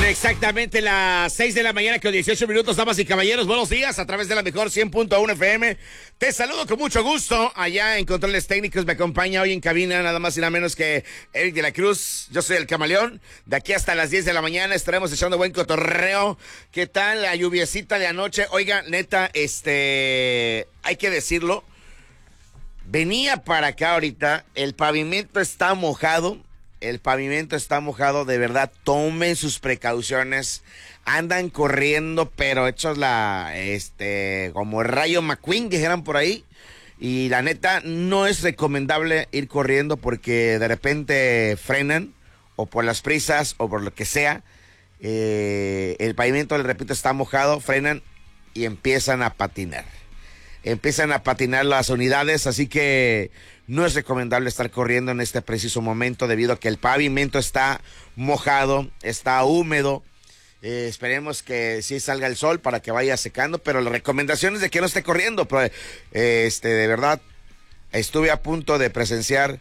Exactamente las 6 de la mañana con 18 minutos, damas y caballeros, buenos días a través de la mejor 100.1 FM. Te saludo con mucho gusto. Allá en controles técnicos me acompaña hoy en cabina nada más y nada menos que Eric de la Cruz. Yo soy el Camaleón. De aquí hasta las 10 de la mañana estaremos echando buen cotorreo. ¿Qué tal la lluviecita de anoche? Oiga, neta, hay que decirlo. Venía para acá ahorita, el pavimento está mojado. El pavimento está mojado, de verdad, tomen sus precauciones. Andan corriendo, pero hechos como Rayo McQueen, dijeran por ahí. Y la neta, no es recomendable ir corriendo porque de repente frenan, o por las prisas, o por lo que sea. El pavimento, les repito, está mojado, frenan y empiezan a patinar. Empiezan a patinar las unidades, así que no es recomendable estar corriendo en este preciso momento debido a que el pavimento está mojado, está húmedo. Esperemos que sí salga el sol para que vaya secando, pero la recomendación es de que no esté corriendo. Pero, de verdad, estuve a punto de presenciar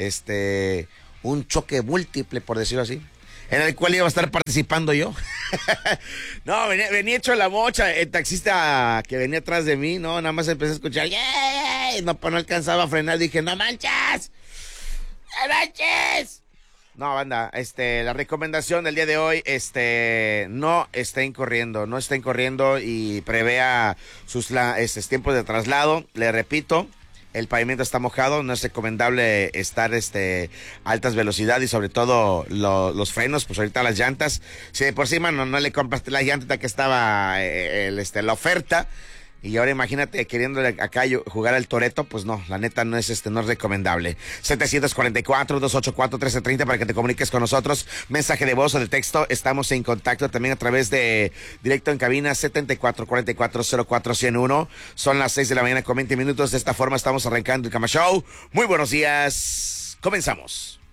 un choque múltiple, por decirlo así, en el cual iba a estar participando yo. No, venía hecho la mocha. El taxista que venía atrás de mí, no, nada más empecé a escuchar, ¡yeah! No, pues no alcanzaba a frenar, dije, ¡no manches! ¡No manches! No, banda, la recomendación del día de hoy, no estén corriendo y prevea sus tiempos de traslado. Le repito, el pavimento está mojado, no es recomendable estar a altas velocidades y sobre todo los frenos, pues ahorita las llantas. Si de por sí, mano, no le compraste la llanta que estaba la oferta, y ahora imagínate queriéndole acá jugar al Toretto, pues no, la neta no es no es recomendable. 744-284-1330 para que te comuniques con nosotros. Mensaje de voz o de texto, estamos en contacto también a través de directo en cabina 7444-04-101. Son las 6 de la mañana con 20 minutos. De esta forma estamos arrancando el Cama Show. Muy buenos días, comenzamos.